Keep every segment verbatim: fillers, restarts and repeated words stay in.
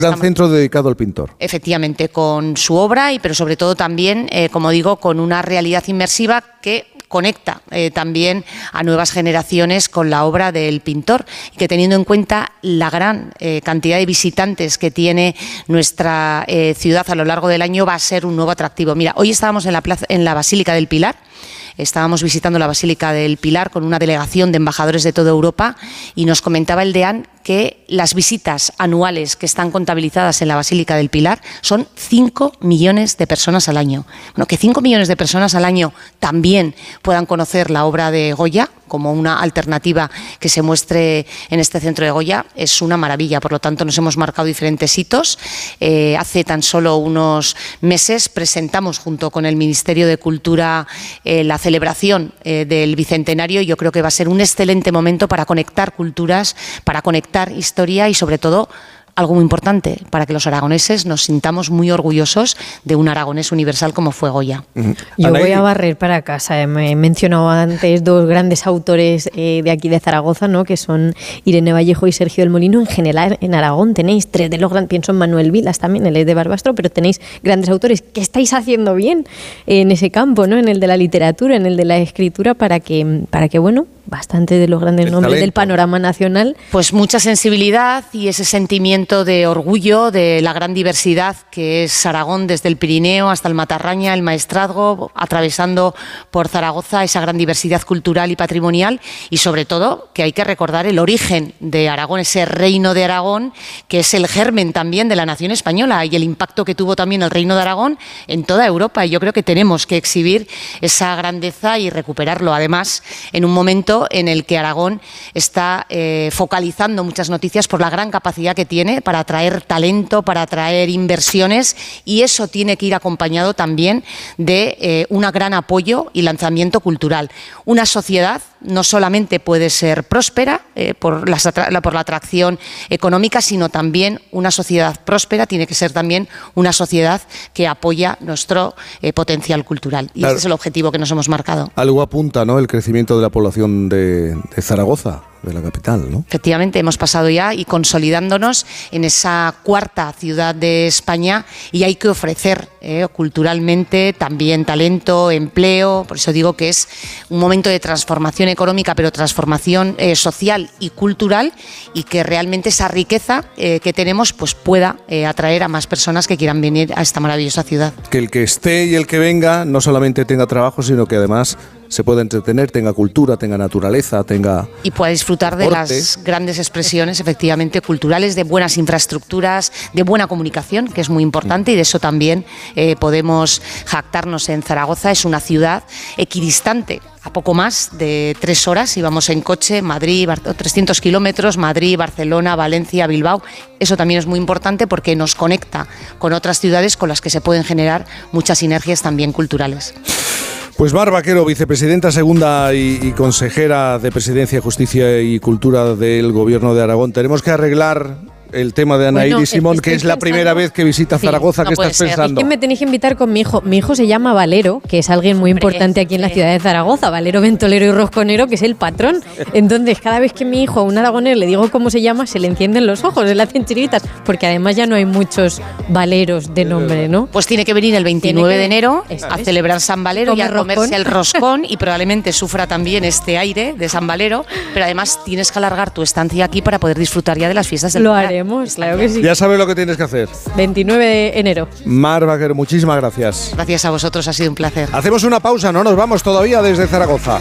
Gran centro dedicado al pintor. Efectivamente, con su obra, y pero sobre todo también, eh, como digo, con una realidad inmersiva que conecta eh, también a nuevas generaciones con la obra del pintor, y que teniendo en cuenta la gran eh, cantidad de visitantes que tiene nuestra eh, ciudad a lo largo del año, va a ser un nuevo atractivo. Mira, hoy estábamos en la plaza, en la Basílica del Pilar. Estábamos visitando la Basílica del Pilar con una delegación de embajadores de toda Europa, y nos comentaba el deán que las visitas anuales que están contabilizadas en la Basílica del Pilar son cinco millones de personas al año. Bueno, que cinco millones de personas al año también puedan conocer la obra de Goya como una alternativa que se muestre en este centro de Goya es una maravilla. Por lo tanto, nos hemos marcado diferentes hitos. Eh, hace tan solo unos meses presentamos junto con el Ministerio de Cultura eh, la celebración eh, del Bicentenario, y yo creo que va a ser un excelente momento para conectar culturas, para conectar historia y, sobre todo, algo muy importante, para que los aragoneses nos sintamos muy orgullosos de un aragonés universal como fue Goya. Yo voy a barrer para casa. Me he mencionado antes dos grandes autores eh, de aquí de Zaragoza, ¿no?, que son Irene Vallejo y Sergio del Molino. En general, en Aragón tenéis tres de los grandes, pienso en Manuel Vilas también, él es de Barbastro, pero tenéis grandes autores. ¿Qué estáis haciendo bien en ese campo, ¿no?, en el de la literatura, en el de la escritura, para que, para que bueno, bastante de los grandes el nombres talento. Del panorama nacional? Pues mucha sensibilidad y ese sentimiento de orgullo de la gran diversidad que es Aragón, desde el Pirineo hasta el Matarraña, el Maestrazgo, atravesando por Zaragoza, esa gran diversidad cultural y patrimonial, y sobre todo que hay que recordar el origen de Aragón, ese reino de Aragón, que es el germen también de la nación española, y el impacto que tuvo también el reino de Aragón en toda Europa. Y yo creo que tenemos que exhibir esa grandeza y recuperarlo, además, en un momento en el que Aragón está eh, focalizando muchas noticias por la gran capacidad que tiene para atraer talento, para atraer inversiones, y eso tiene que ir acompañado también de eh, un gran apoyo y lanzamiento cultural. Una sociedad no solamente puede ser próspera eh, por, las atra- por la atracción económica, sino también una sociedad próspera tiene que ser también una sociedad que apoya nuestro eh, potencial cultural. Y claro, este es el objetivo que nos hemos marcado. Algo apunta, ¿no?, el crecimiento de la población de, de Zaragoza, de la capital, ¿no? Efectivamente, hemos pasado ya y consolidándonos en esa cuarta ciudad de España, y hay que ofrecer eh, culturalmente también talento, empleo. Por eso digo que es un momento de transformación económica, pero transformación eh, social y cultural, y que realmente esa riqueza eh, que tenemos pues pueda eh, atraer a más personas que quieran venir a esta maravillosa ciudad. Que el que esté y el que venga no solamente tenga trabajo, sino que además se pueda entretener, tenga cultura, tenga naturaleza, tenga... Y pueda disfrutar de las grandes expresiones, efectivamente, culturales, de buenas infraestructuras, de buena comunicación, que es muy importante, y de eso también eh, podemos jactarnos en Zaragoza. Es una ciudad equidistante, a poco más de tres horas, íbamos en coche, Madrid, trescientos kilómetros, Madrid, Barcelona, Valencia, Bilbao. Eso también es muy importante porque nos conecta con otras ciudades con las que se pueden generar muchas sinergias también culturales. Pues Mar Vaquero, vicepresidenta segunda y, y consejera de Presidencia, Justicia y Cultura del Gobierno de Aragón. Tenemos que arreglar el tema de Ana Iris bueno, Simón, que es la primera vez que visita Zaragoza. Sí, no ¿qué estás ser. pensando? Es que me tenéis que invitar con mi hijo. Mi hijo se llama Valero, que es alguien muy Hombre, importante aquí en la ciudad de Zaragoza. Valero Ventolero y Rosconero, que es el patrón. Entonces, cada vez que mi hijo, a un aragonés, le digo cómo se llama, se le encienden los ojos, se le hacen chiritas, porque además ya no hay muchos Valeros de nombre, ¿no? Pues tiene que venir el veintinueve de enero a celebrar San Valero y a comerse el roscón, y probablemente sufra también este aire de San Valero, pero además tienes que alargar tu estancia aquí para poder disfrutar ya de las fiestas del Lo Pilar. haremos, claro que sí. Ya sabes lo que tienes que hacer. veintinueve de enero. Mar Vaquero, muchísimas gracias. Gracias a vosotros, ha sido un placer. Hacemos una pausa, no nos vamos todavía desde Zaragoza.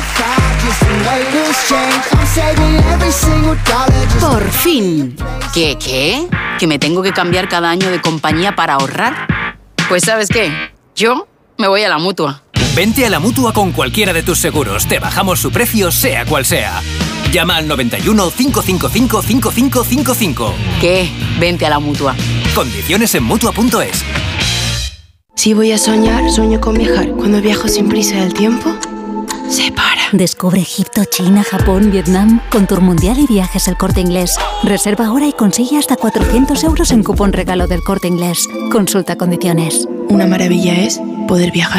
Por fin. ¿Qué, qué? ¿Que me tengo que cambiar cada año de compañía para ahorrar? Pues ¿sabes qué? Yo me voy a la Mutua. Vente a la Mutua con cualquiera de tus seguros. Te bajamos su precio, sea cual sea. Llama al noventa y uno, cinco cinco cinco, cinco cinco cinco cinco. ¿Qué? Vente a la Mutua. Condiciones en Mutua punto es. Si voy a soñar, sueño con viajar. Cuando viajo sin prisa del tiempo se para. Descubre Egipto, China, Japón, Vietnam con Tour Mundial y Viajes El Corte Inglés. Reserva ahora y consigue hasta cuatrocientos euros en cupón regalo del Corte Inglés. Consulta condiciones. Una maravilla es poder viajar.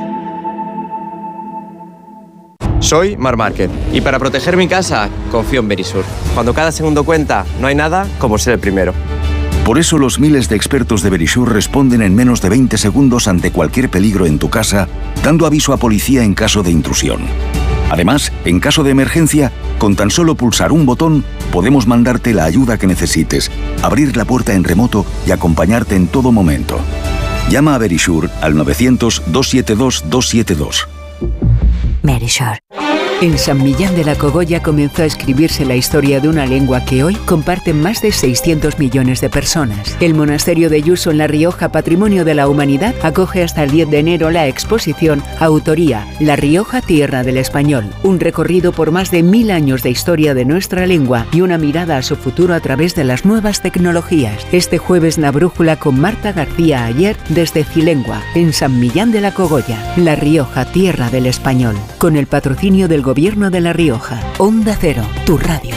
Soy Mar Márquez y para proteger mi casa confío en Berisur. Cuando cada segundo cuenta, no hay nada como ser el primero. Por eso los miles de expertos de Verisure responden en menos de veinte segundos ante cualquier peligro en tu casa, dando aviso a policía en caso de intrusión. Además, en caso de emergencia, con tan solo pulsar un botón, podemos mandarte la ayuda que necesites, abrir la puerta en remoto y acompañarte en todo momento. Llama a Verisure al novecientos, doscientos setenta y dos, doscientos setenta y dos. Verisure. En San Millán de la Cogolla comenzó a escribirse la historia de una lengua que hoy comparten más de seiscientos millones de personas. El monasterio de Yuso en La Rioja, Patrimonio de la Humanidad, acoge hasta el diez de enero la exposición Autoría, La Rioja, Tierra del Español. Un recorrido por más de mil años de historia de nuestra lengua y una mirada a su futuro a través de las nuevas tecnologías. Este jueves La Brújula con Marta García Ayer desde Cilengua, en San Millán de la Cogolla, La Rioja, Tierra del Español. Con el patrocinio del Gobierno de La Rioja. Onda Cero, tu radio.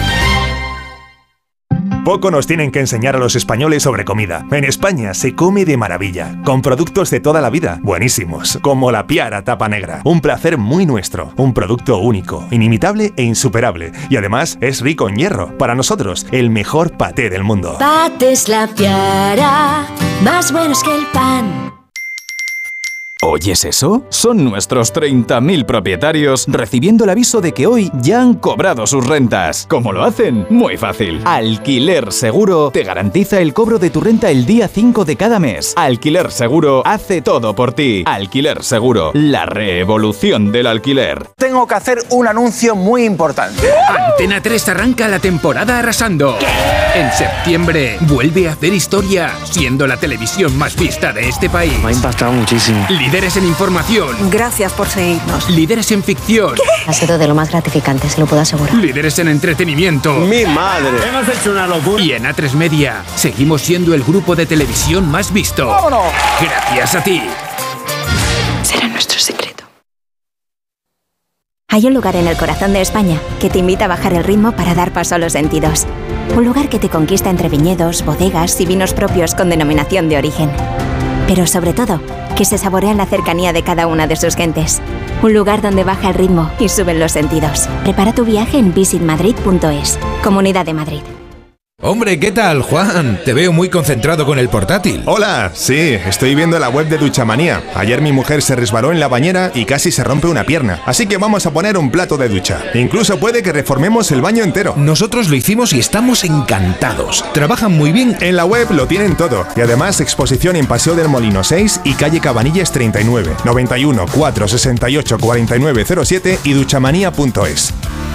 Poco nos tienen que enseñar a los españoles sobre comida. En España se come de maravilla, con productos de toda la vida, buenísimos, como la Piara Tapa Negra. Un placer muy nuestro, un producto único, inimitable e insuperable. Y además es rico en hierro. Para nosotros, el mejor paté del mundo. Patés La Piara, más buenos que el pan. ¿Oyes eso? Son nuestros treinta mil propietarios recibiendo el aviso de que hoy ya han cobrado sus rentas. ¿Cómo lo hacen? Muy fácil. Alquiler Seguro te garantiza el cobro de tu renta el día cinco de cada mes. Alquiler Seguro hace todo por ti. Alquiler Seguro, la revolución del alquiler. Tengo que hacer un anuncio muy importante. Antena tres arranca la temporada arrasando. En septiembre vuelve a hacer historia, siendo la televisión más vista de este país. Me ha impactado muchísimo. Líderes en información. Gracias por seguirnos. Líderes en ficción. ¿Qué? Ha sido de lo más gratificante, se lo puedo asegurar. Líderes en entretenimiento. ¡Mi madre! Hemos hecho una locura. Y en A tres Media seguimos siendo el grupo de televisión más visto. ¡Vámonos! Gracias a ti. Será nuestro secreto. Hay un lugar en el corazón de España que te invita a bajar el ritmo para dar paso a los sentidos. Un lugar que te conquista entre viñedos, bodegas y vinos propios con denominación de origen. Pero sobre todo, que se saborea en la cercanía de cada una de sus gentes. Un lugar donde baja el ritmo y suben los sentidos. Prepara tu viaje en visit madrid punto es. Comunidad de Madrid. Hombre, ¿qué tal, Juan? Te veo muy concentrado con el portátil. Hola, sí, estoy viendo la web de Duchamanía. Ayer mi mujer se resbaló en la bañera y casi se rompe una pierna. Así que vamos a poner un plato de ducha. Incluso puede que reformemos el baño entero. Nosotros lo hicimos y estamos encantados. Trabajan muy bien. En la web lo tienen todo. Y además exposición en Paseo del Molino seis y calle Cabanillas treinta y nueve, noventa y uno, cuatrocientos sesenta y ocho, cuarenta y nueve cero siete y duchamanía punto es.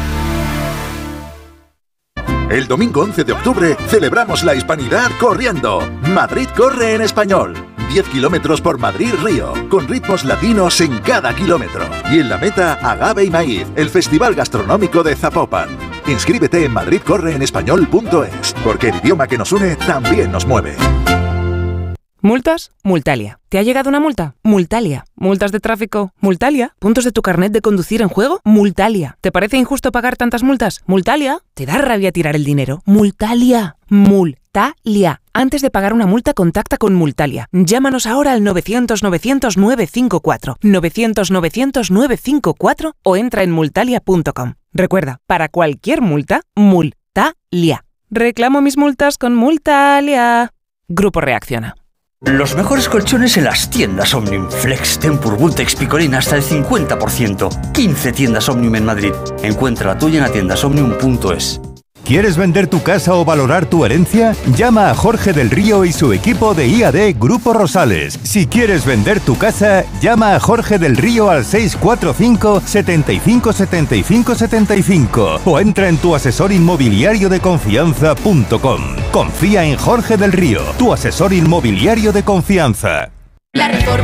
El domingo once de octubre celebramos la hispanidad corriendo. Madrid corre en español. diez kilómetros por Madrid-Río, con ritmos latinos en cada kilómetro. Y en la meta, Agave y Maíz, el festival gastronómico de Zapopan. Inscríbete en madrid corre en español punto es, porque el idioma que nos une también nos mueve. ¿Multas? Multalia. ¿Te ha llegado una multa? Multalia. ¿Multas de tráfico? Multalia. ¿Puntos de tu carnet de conducir en juego? Multalia. ¿Te parece injusto pagar tantas multas? Multalia. ¿Te da rabia tirar el dinero? Multalia. Multalia. Antes de pagar una multa, contacta con Multalia. Llámanos ahora al novecientos, novecientos, novecientos cincuenta y cuatro, novecientos, novecientos, novecientos cincuenta y cuatro o entra en multalia punto com. Recuerda, para cualquier multa, Multalia. Reclamo mis multas con Multalia. Grupo Reacciona. Los mejores colchones en las tiendas Omnium. Flex, Tempur, Vultex, Picolín hasta el cincuenta por ciento. quince tiendas Omnium en Madrid. Encuentra la tuya en tiendas omnium punto es. ¿Quieres vender tu casa o valorar tu herencia? Llama a Jorge del Río y su equipo de I A D Grupo Rosales. Si quieres vender tu casa, llama a Jorge del Río al seis cuatro cinco, setenta y cinco, setenta y cinco, setenta y cinco o entra en tu asesor inmobiliario de confianza punto com. Confía en Jorge del Río, tu asesor inmobiliario de confianza. La reforma